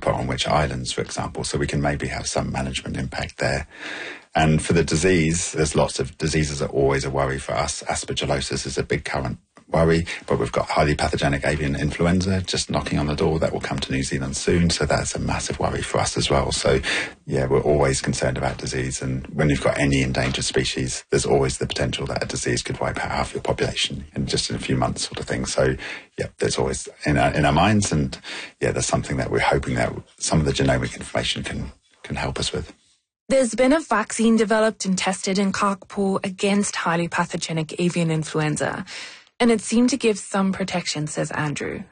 put on which islands, for example, so we can maybe have some management impact there. And for the disease, there's lots of diseases that are always a worry for us. Aspergillosis is a big current worry, but we've got highly pathogenic avian influenza just knocking on the door that will come to New Zealand soon, so that's a massive worry for us as well. So yeah, we're always concerned about disease, and when you've got any endangered species, there's always the potential that a disease could wipe out half your population in just in a few months, sort of thing. So yeah, there's always in our minds, and yeah, there's something that we're hoping that some of the genomic information can help us with. There's been a vaccine developed and tested in Kakapo against highly pathogenic avian influenza, and it seemed to give some protection, says Andrew.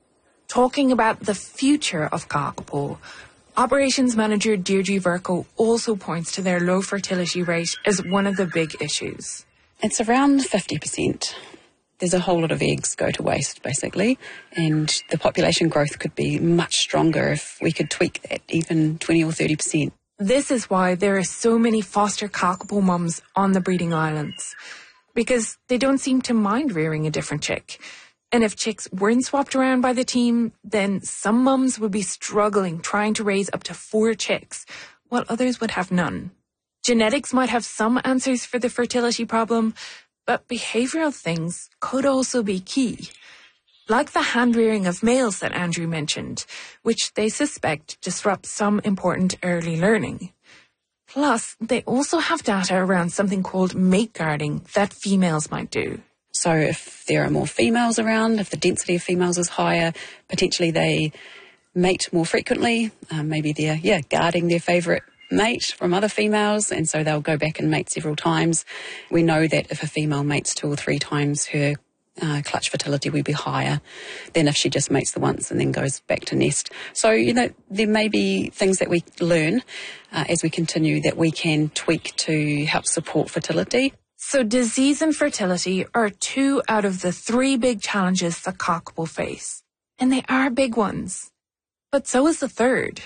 Talking about the future of Kakapo, Operations Manager Deirdre Verco also points to their low fertility rate as one of the big issues. It's around 50%. There's a whole lot of eggs go to waste, basically, and the population growth could be much stronger if we could tweak that, even 20 or 30%. This is why there are so many foster Kakapo mums on the breeding islands, because they don't seem to mind rearing a different chick. And if chicks weren't swapped around by the team, then some mums would be struggling trying to raise up to 4 chicks, while others would have none. Genetics might have some answers for the fertility problem, but behavioural things could also be key. Like the hand-rearing of males that Andrew mentioned, which they suspect disrupts some important early learning. Plus, they also have data around something called mate guarding that females might do. So if there are more females around, if the density of females is higher, potentially they mate more frequently. Maybe they're guarding their favourite mate from other females, and so they'll go back and mate several times. We know that if a female mates 2 or 3 times, her clutch fertility will be higher than if she just mates the once and then goes back to nest. So, there may be things that we learn as we continue that we can tweak to help support fertility. So disease and fertility are 2 out of the 3 big challenges that Kakapo face. And they are big ones. But so is the third: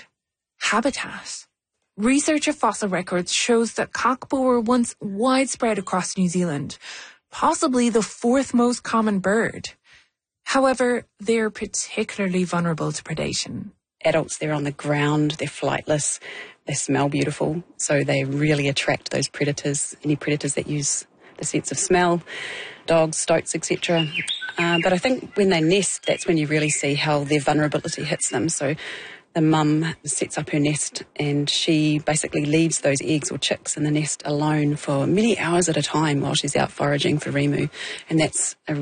habitat. Research of fossil records shows that Kakapo were once widespread across New Zealand, possibly the 4th most common bird. However, they are particularly vulnerable to predation. Adults, they're on the ground, they're flightless, they smell beautiful, so they really attract those predators, any predators that use the sense of smell, dogs, stoats, etc. But I think when they nest, that's when you really see how their vulnerability hits them. So the mum sets up her nest and she basically leaves those eggs or chicks in the nest alone for many hours at a time while she's out foraging for remu. And that's a